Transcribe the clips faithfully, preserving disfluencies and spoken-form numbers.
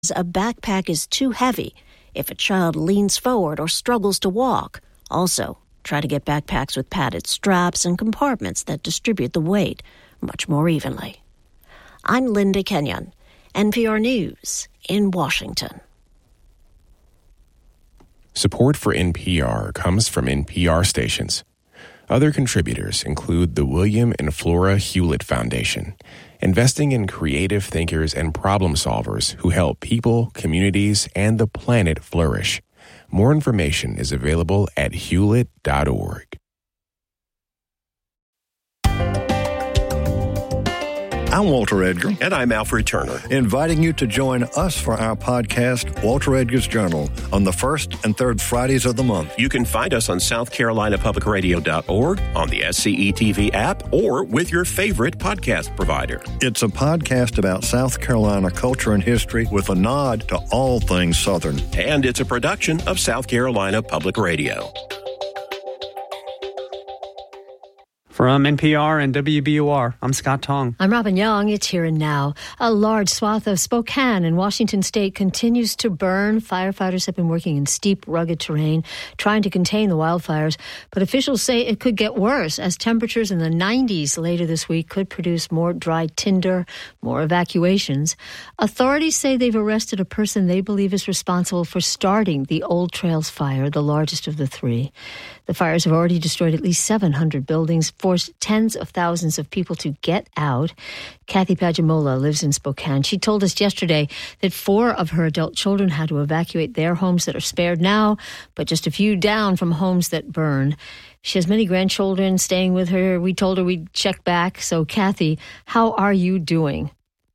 a backpack is too heavy if a child leans forward or struggles to walk. Also, try to get backpacks with padded straps and compartments that distribute the weight much more evenly. I'm Linda Kenyon, N P R News in Washington. Support for N P R comes from N P R stations. Other contributors include the William and Flora Hewlett Foundation, investing in creative thinkers and problem solvers who help people, communities, and the planet flourish. More information is available at hewlett dot org. I'm Walter Edgar. And I'm Alfred Turner. Inviting you to join us for our podcast, Walter Edgar's Journal, on the first and third Fridays of the month. You can find us on south carolina public radio dot org, on the S C E T V app, or with your favorite podcast provider. It's a podcast about South Carolina culture and history with a nod to all things Southern. And it's a production of South Carolina Public Radio. From N P R and W B U R, I'm Scott Tong. I'm Robin Young. It's Here and Now. A large swath of Spokane in Washington state continues to burn. Firefighters have been working in steep, rugged terrain, trying to contain the wildfires. But officials say it could get worse, as temperatures in the nineties later this week could produce more dry tinder, more evacuations. Authorities say they've arrested a person they believe is responsible for starting the Old Trails fire, the largest of the three. The fires have already destroyed at least seven hundred buildings, forced tens of thousands of people to get out. Kathy Pagimola lives in Spokane. She told us yesterday that four of her adult children had to evacuate their homes that are spared now, but just a few down from homes that burned. She has many grandchildren staying with her. We told her we'd check back. So, Kathy, how are you doing?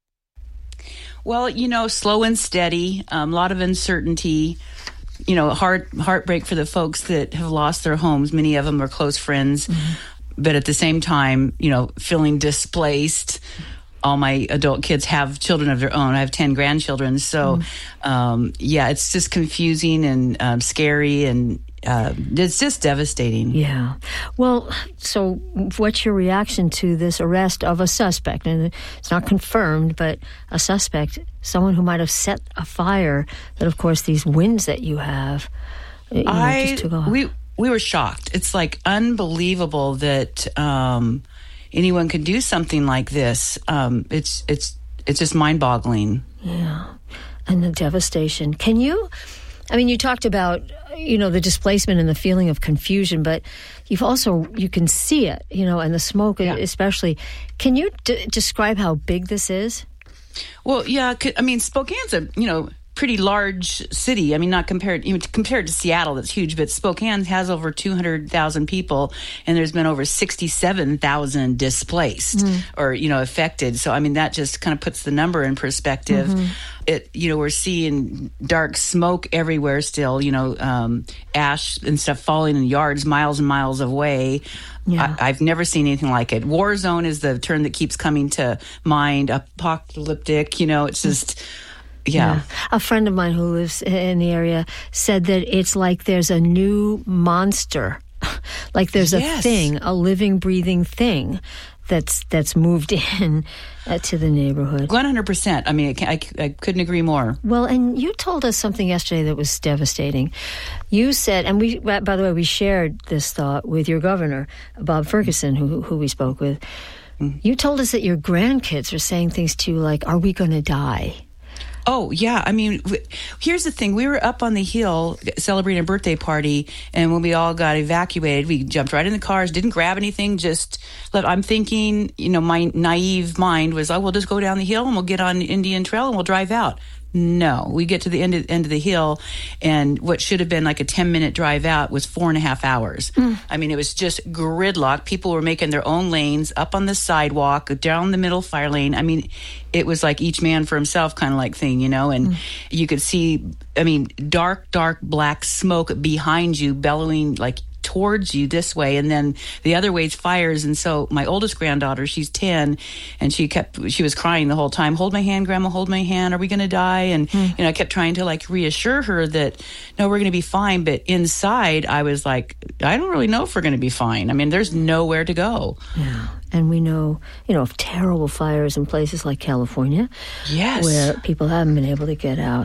Well, you know, slow and steady, a um, lot of uncertainty. You know, heart heartbreak for the folks that have lost their homes. Many of them are close friends. Mm-hmm. But at the same time, you know, feeling displaced. All my adult kids have children of their own. I have ten grandchildren. So, mm. um, yeah, it's just confusing and um, scary, and uh, it's just devastating. Yeah. Well, so what's your reaction to this arrest of a suspect? And it's not confirmed, but a suspect, someone who might have set a fire that, of course, these winds that you have, you know, I, just took off. We, we were shocked. It's like unbelievable that um, anyone could do something like this. Um, it's it's it's just mind-boggling. Yeah, and the devastation. Can you? I mean, you talked about, you know, the displacement and the feeling of confusion, but you've also you can see it, you know, and the smoke, yeah. especially. Can you d- describe how big this is? Well, yeah. I mean, Spokane's a you know. pretty large city. I mean, not compared even compared to Seattle, that's huge, but Spokane has over two hundred thousand people, and there's been over sixty-seven thousand displaced mm. or, you know, affected. So, I mean, that just kind of puts the number in perspective. Mm-hmm. It, you know, we're seeing dark smoke everywhere still, you know, um, ash and stuff falling in yards miles and miles away. Yeah. I, I've never seen anything like it. War zone is the term that keeps coming to mind. Apocalyptic, you know, it's just... Yeah. yeah. A friend of mine who lives in the area said that it's like there's a new monster, like there's a yes. thing, a living, breathing thing that's that's moved in uh, to the neighborhood. one hundred percent. I mean, I, I, I couldn't agree more. Well, and you told us something yesterday that was devastating. You said, and we, by the way, we shared this thought with your governor, Bob Ferguson, who, who we spoke with. Mm-hmm. You told us that your grandkids are saying things to you like, are we going to die? Oh, yeah. I mean, w- here's the thing. We were up on the hill celebrating a birthday party, and when we all got evacuated, we jumped right in the cars, didn't grab anything, just let, I'm thinking, you know, my naive mind was, oh, we'll just go down the hill and we'll get on Indian Trail and we'll drive out. No, we get to the end of, end of the hill, and what should have been like a ten-minute drive out was four and a half hours. Mm. I mean, it was just gridlock. People were making their own lanes up on the sidewalk, down the middle fire lane. I mean, it was like each man for himself kind of like thing, you know, and mm. you could see, I mean, dark, dark black smoke behind you bellowing like towards you this way, and then the other way's fires. And so my oldest granddaughter, she's ten, and she kept she was crying the whole time, hold my hand, grandma, hold my hand, are we going to die? And mm. you know, I kept trying to like reassure her that no, we're going to be fine. But inside I was like, I don't really know if we're going to be fine. I mean, there's nowhere to go. Yeah. And we know, you know, of terrible fires in places like California, yes, where people haven't been able to get out.